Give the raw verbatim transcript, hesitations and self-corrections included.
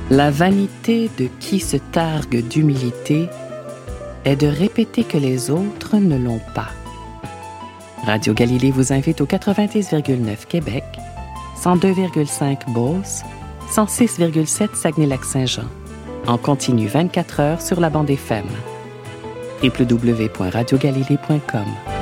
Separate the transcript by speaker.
Speaker 1: La vanité de qui se targue d'humilité est de répéter que les autres ne l'ont pas. Radio Galilée vous invite au quatre-vingt-dix virgule neuf Québec, cent deux virgule cinq Beauce, cent six virgule sept Saguenay-Lac-Saint-Jean, en continu vingt-quatre heures sur la bande F M. w w w point radio galilée point com